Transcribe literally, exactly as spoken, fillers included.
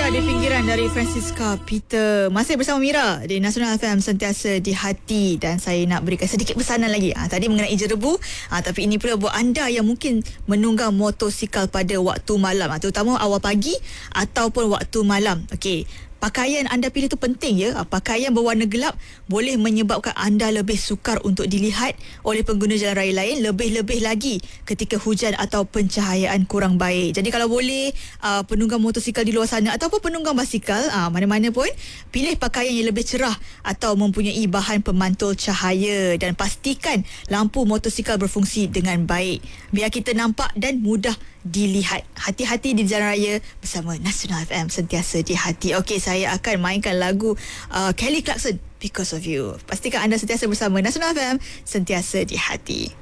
Dahsyat di pinggiran dari Francisca Peter. Masih bersama Mira di Nasional F M, sentiasa di hati. Dan saya nak berikan sedikit pesanan lagi. Ha, tadi mengenai jerebu, ha, tapi ini pula buat anda yang mungkin menunggang motosikal pada waktu malam, ha, terutama awal pagi ataupun waktu malam. Okey, pakaian anda pilih tu penting ya. Pakaian berwarna gelap boleh menyebabkan anda lebih sukar untuk dilihat oleh pengguna jalan raya lain, lebih-lebih lagi ketika hujan atau pencahayaan kurang baik. Jadi kalau boleh, uh, penunggang motosikal di luar sana ataupun penunggang basikal, uh, mana-mana pun, pilih pakaian yang lebih cerah atau mempunyai bahan pemantul cahaya, dan pastikan lampu motosikal berfungsi dengan baik biar kita nampak dan mudah dilihat. Hati-hati di jalan raya bersama Nasional F M, sentiasa di hati. Okey, saya akan mainkan lagu uh, Kelly Clarkson, Because of You. Pastikan anda sentiasa bersama Nasional F M, sentiasa di hati.